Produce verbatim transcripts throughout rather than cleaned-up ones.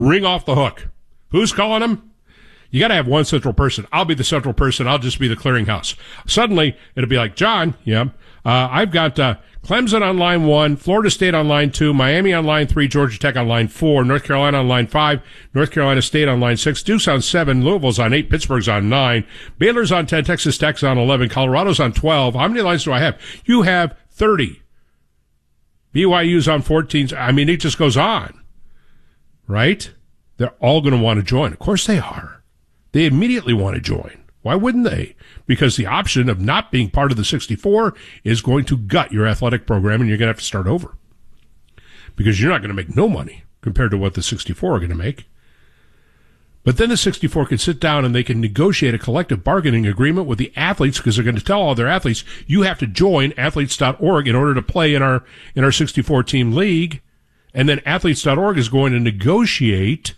ring off the hook. Who's calling them? You got to have one central person. I'll be the central person. I'll just be the clearinghouse. Suddenly, it'll be like, John, yeah, uh, I've got uh, Clemson on line one, Florida State on line two, Miami on line three, Georgia Tech on line four, North Carolina on line five, North Carolina State on line six, Duke's on seven, Louisville's on eight, Pittsburgh's on nine, Baylor's on ten, Texas Tech's on eleven, Colorado's on twelve. How many lines do I have? You have thirty. B Y U's on fourteen. I mean, it just goes on, right? They're all going to want to join. Of course they are. They immediately want to join. Why wouldn't they? Because the option of not being part of the sixty-four is going to gut your athletic program, and you're going to have to start over. Because you're not going to make no money compared to what the sixty-four are going to make. But then the sixty-four can sit down and they can negotiate a collective bargaining agreement with the athletes, because they're going to tell all their athletes, you have to join athletes dot org in order to play in our in our sixty-four team league. And then athletes dot org is going to negotiate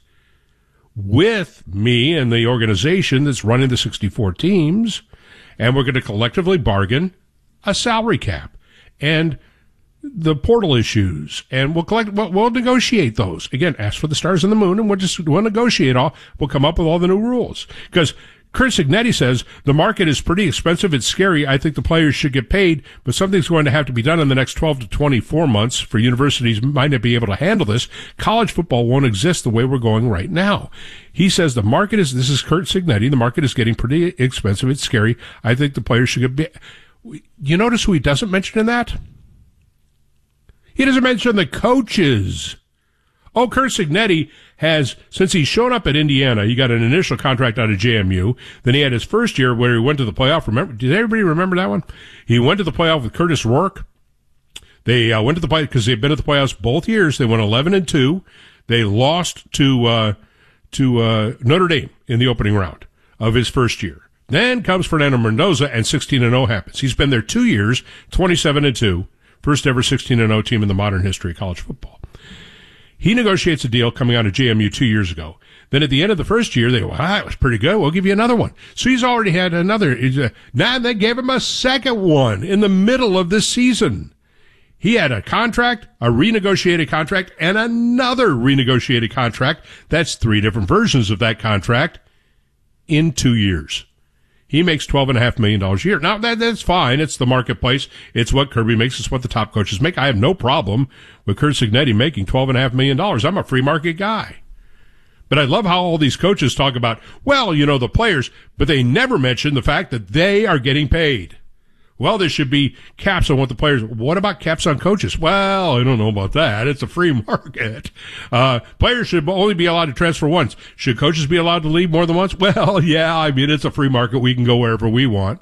with me and the organization that's running the sixty-four teams, and we're going to collectively bargain a salary cap and the portal issues, and we'll collect, we'll, we'll negotiate those. Again, ask for the stars and the moon, and we'll just, we'll negotiate all, we'll come up with all the new rules. Because Curt Cignetti says the market is pretty expensive, it's scary, I think the players should get paid, but something's going to have to be done in the next twelve to twenty-four months for universities might not be able to handle this. College football won't exist the way we're going right now. He says the market is, this is Curt Cignetti, the market is getting pretty expensive, it's scary, I think the players should get paid. You notice who he doesn't mention in that? He doesn't mention the coaches. Oh, Curt Cignetti has, since he's shown up at Indiana, he got an initial contract out of J M U. Then he had his first year where he went to the playoff. Remember, did everybody remember that one? He went to the playoff with Curtis Rourke. They uh, went to the play because they've been at the playoffs both years. They went eleven and two. They lost to uh, to uh, Notre Dame in the opening round of his first year. Then comes Fernando Mendoza, and sixteen and oh happens. He's been there two years, twenty-seven and two, first ever sixteen and oh team in the modern history of college football. He negotiates a deal coming out of J M U two years ago. Then at the end of the first year, they go, well, that was pretty good. We'll give you another one. So he's already had another. Uh, now they gave him a second one in the middle of this season. He had a contract, a renegotiated contract, and another renegotiated contract. That's three different versions of that contract in two years. He makes twelve point five million dollars a year. Now, that, that's fine. It's the marketplace. It's what Kirby makes. It's what the top coaches make. I have no problem with Curt Cignetti making twelve point five million dollars. I'm a free market guy. But I love how all these coaches talk about, well, you know, the players, but they never mention the fact that they are getting paid. Well, there should be caps on what the players, what about caps on coaches? Well, I don't know about that. It's a free market. Uh, players should only be allowed to transfer once. Should coaches be allowed to leave more than once? Well, yeah, I mean, it's a free market. We can go wherever we want.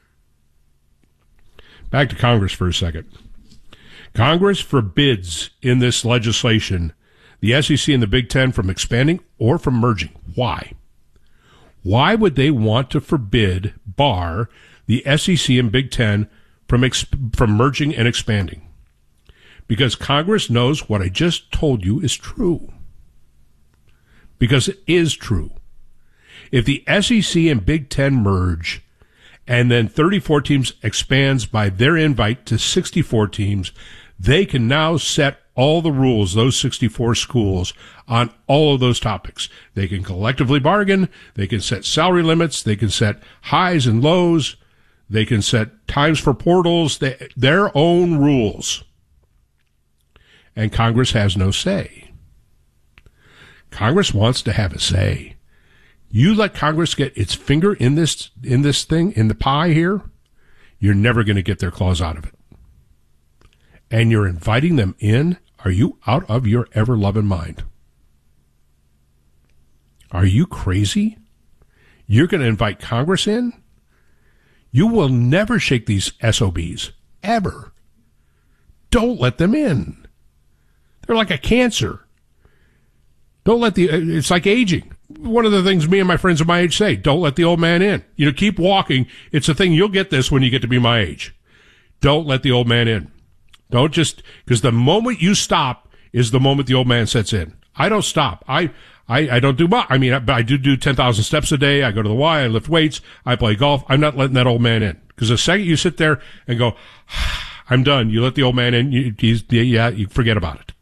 Back to Congress for a second. Congress forbids in this legislation the S E C and the Big Ten from expanding or from merging. Why? Why would they want to forbid, bar, the S E C and Big Ten from exp- from merging and expanding? Because Congress knows what I just told you is true. Because it is true. If the S E C and Big Ten merge, and then thirty-four teams expands by their invite to sixty-four teams, they can now set all the rules, those sixty-four schools, on all of those topics. They can collectively bargain, they can set salary limits, they can set highs and lows, they can set times for portals, they, their own rules. And Congress has no say. Congress wants to have a say. You let Congress get its finger in this, in this thing, in the pie here, you're never going to get their claws out of it. And you're inviting them in? Are you out of your ever-loving mind? Are you crazy? You're going to invite Congress in? You will never shake these S O Bs. Ever. Don't let them in. They're like a cancer. Don't let the, it's like aging. One of the things me and my friends of my age say, don't let the old man in. You know, keep walking. It's a thing, you'll get this when you get to be my age. Don't let the old man in. Don't just, because the moment you stop is the moment the old man sets in. I don't stop. I, I, I don't do much. I mean, I, I do do ten thousand steps a day. I go to the Y, I lift weights, I play golf. I'm not letting that old man in. Because the second you sit there and go, I'm done, you let the old man in, you, he's, yeah, you forget about it.